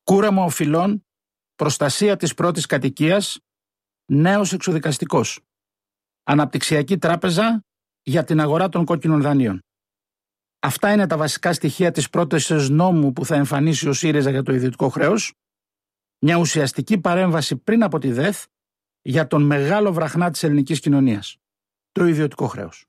κούραμα οφειλών, προστασία της πρώτης κατοικίας, νέος εξοδικαστικός. Αναπτυξιακή τράπεζα για την αγορά των κόκκινων δανείων. Αυτά είναι τα βασικά στοιχεία της πρότασης νόμου που θα εμφανίσει ο ΣΥΡΙΖΑ για το ιδιωτικό χρέος. Μια ουσιαστική παρέμβαση πριν από τη ΔΕΘ για τον μεγάλο βραχνά της ελληνικής κοινωνίας, το ιδιωτικό χρέος.